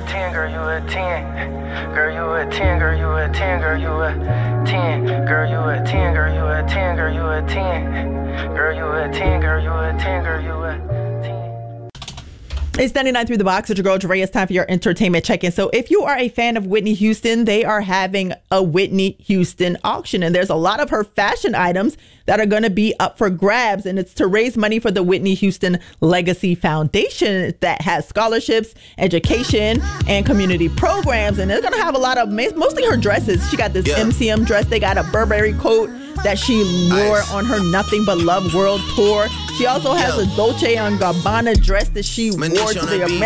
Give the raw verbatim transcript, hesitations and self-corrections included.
ten, girl, you a ten. Girl, you a ten, girl, you a ten, girl, you a ten. Girl, you a ten, girl, you a ten, girl, you a ten. Girl, you a ten, girl, you a ten, girl, you a ten. It's ninety-nine through the box with your girl Dre. It's time for your entertainment check-in. So if you are a fan of Whitney Houston, they are having a Whitney Houston auction. And there's a lot of her fashion items that are going to be up for grabs. And it's to raise money for the Whitney Houston Legacy Foundation that has scholarships, education, and community programs. And they're going to have a lot of, mostly her dresses. She got this yeah. M C M dress. They got a Burberry coat that she wore nice. on her Nothing But Love World Tour. She also has Yo. a Dolce and Gabbana dress that she wore to the American